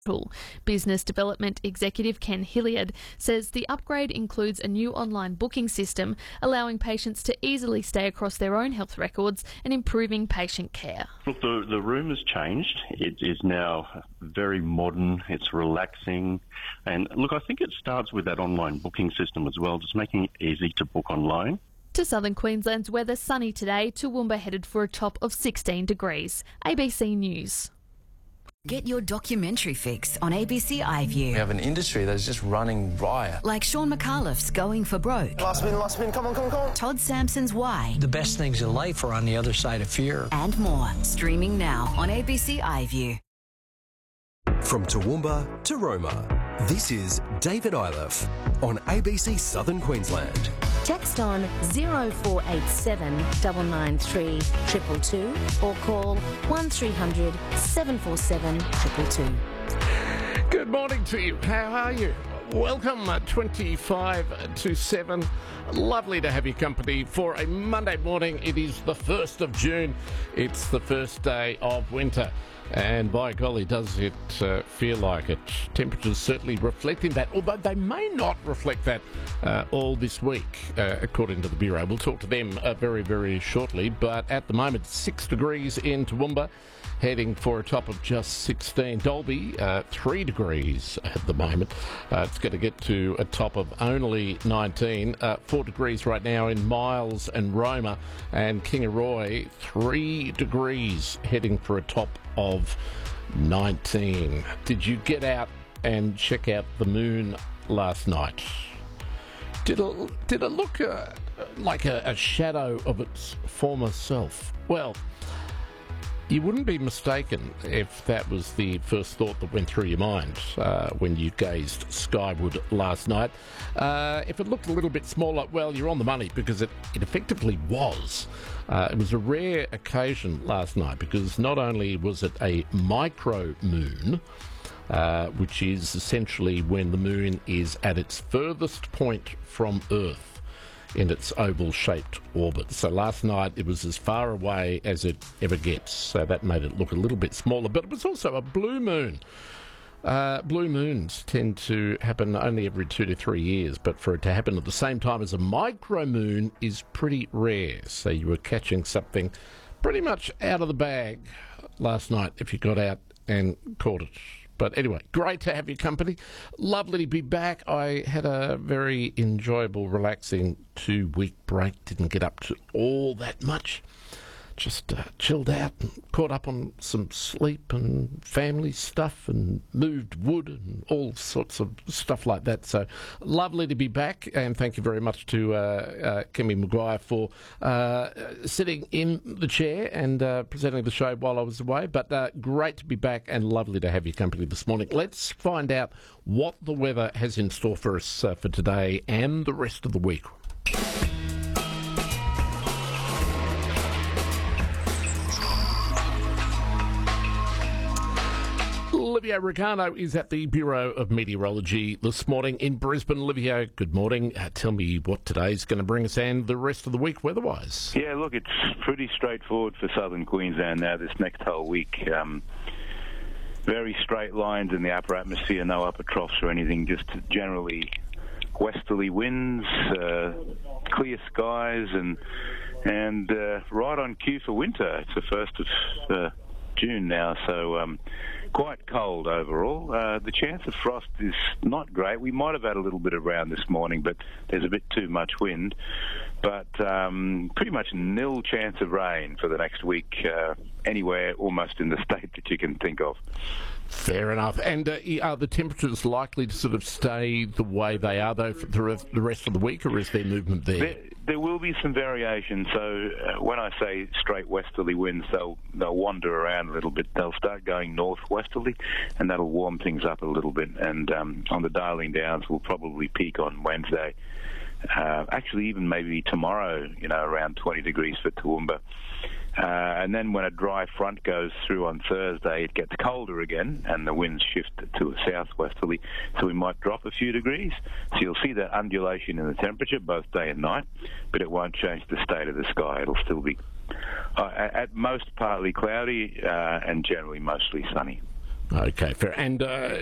Business Development Executive Ken Hilliard says the upgrade includes a new online booking system, allowing patients to easily stay across their own health records and improving patient care. Look, the room has changed. It is now very modern, it's relaxing, and look, I think it starts with that online booking system as well, just making it easy to book online. To southern Queensland's weather, sunny today. Toowoomba headed for a top of 16 degrees. ABC News. Get your documentary fix on ABC iView. We have an industry that's just running riot. Like Sean McAuliffe's Going for Broke. Last spin, come on. Todd Sampson's Why. The best things in life are on the other side of fear. And more. Streaming now on ABC iView. From Toowoomba to Roma, this is David Iliff on ABC Southern Queensland. Text on 0487 993 222 or call 1300 747 222. Good morning to you. How are you? Welcome, 25 to 7. Lovely to have your company for a Monday morning. It is the 1st of June. It's the first day of winter. And by golly, does it feel like it. Temperatures certainly reflecting that, although they may not reflect that all this week, according to the Bureau. We'll talk to them very, very shortly. But at the moment, 6 degrees in Toowoomba, heading for a top of just 16. Dalby, 3 degrees at the moment. It's going to get to a top of only 19. 4 degrees right now in Miles and Roma. And Kingaroy, 3 degrees, heading for a top of 19. Did you get out and check out the moon last night? Did it look like a shadow of its former self? Well, you wouldn't be mistaken if that was the first thought that went through your mind when you gazed skyward last night. If it looked a little bit smaller, well, you're on the money, because it effectively was. It was a rare occasion last night, because not only was it a micro moon, which is essentially when the moon is at its furthest point from Earth in its oval-shaped orbit. So last night it was as far away as it ever gets, so that made it look a little bit smaller. But it was also a blue moon. Blue moons tend to happen only every 2 to 3 years, but for it to happen at the same time as a micro moon is pretty rare. So you were catching something pretty much out of the bag last night if you got out and caught it. But anyway, great to have your company. Lovely to be back. I had a very enjoyable, relaxing 2-week break. Didn't get up to all that much. Just chilled out and caught up on some sleep and family stuff and moved wood and all sorts of stuff like that. So lovely to be back, and thank you very much to Kemi Maguire for sitting in the chair and presenting the show while I was away. But great to be back and lovely to have your company this morning. Let's find out what the weather has in store for us for today and the rest of the week. Livio Riccardo is at the Bureau of Meteorology this morning in Brisbane. Livio, good morning. Tell me what today's going to bring us and the rest of the week weather-wise. Yeah, look, it's pretty straightforward for southern Queensland now this next whole week. Very straight lines in the upper atmosphere, no upper troughs or anything, just generally westerly winds, clear skies, and right on cue for winter. It's the 1st of June now, so quite cold overall. The chance of frost is not great. We might have had a little bit of rain this morning, but there's a bit too much wind. But pretty much nil chance of rain for the next week, anywhere almost in the state that you can think of. Fair enough. And are the temperatures likely to sort of stay the way they are, though, for the rest of the week, or is there movement there? There will be some variation. So when I say straight westerly winds, they'll wander around a little bit. They'll start going northwesterly, and that'll warm things up a little bit. And on the Darling Downs, we'll probably peak on Wednesday. Actually, even maybe tomorrow, around 20 degrees for Toowoomba. And then when a dry front goes through on Thursday, it gets colder again, and the winds shift to a southwesterly, so we might drop a few degrees. So you'll see that undulation in the temperature both day and night, but it won't change the state of the sky. It'll still be at most partly cloudy and generally mostly sunny. Okay, fair. And